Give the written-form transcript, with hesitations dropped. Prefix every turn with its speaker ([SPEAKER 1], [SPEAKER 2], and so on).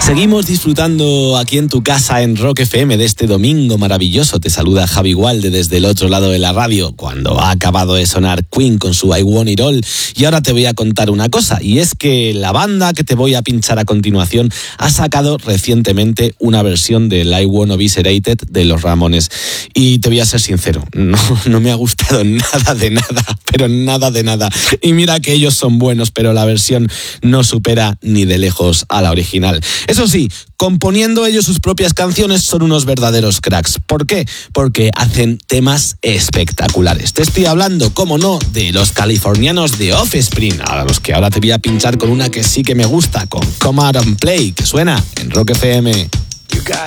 [SPEAKER 1] Seguimos disfrutando aquí en tu casa en Rock FM de este domingo maravilloso. Te saluda Javi Gualde desde el otro lado de la radio cuando ha acabado de sonar Queen con su I Want It All. Y ahora te voy a contar una cosa, y es que la banda que te voy a pinchar a continuación ha sacado recientemente una versión del I Want Eviscerated de los Ramones. Y te voy a ser sincero, no me ha gustado nada de nada, pero nada de nada. Y mira que ellos son buenos, pero la versión no supera ni de lejos a la original. Eso sí, componiendo ellos sus propias canciones son unos verdaderos cracks. ¿Por qué? Porque hacen temas espectaculares. Te estoy hablando, cómo no, de los californianos de Offspring, a los que ahora te voy a pinchar con una que sí que me gusta, con Come Out and Play, que suena en Rock FM.
[SPEAKER 2] You got